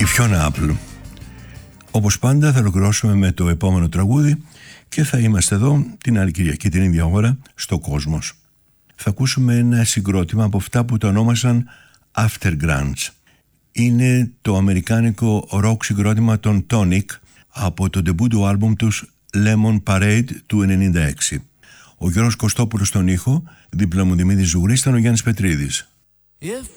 Η Φιώνα Apple. Όπως πάντα θα ολοκληρώσουμε με το επόμενο τραγούδι και θα είμαστε εδώ την άλλη Κυριακή την ίδια ώρα στο Κόσμος. Θα ακούσουμε ένα συγκρότημα από αυτά που το ονόμασαν After Grunge. Είναι το αμερικάνικο rock συγκρότημα των Tonic από το debut του άλμπουμ τους Lemon Parade του 1996. Ο Γιώργος Κωστόπουλος στον ήχο, δίπλα μου Δημήτρης Ζουγρής, ήταν ο Γιάννης Πετρίδης.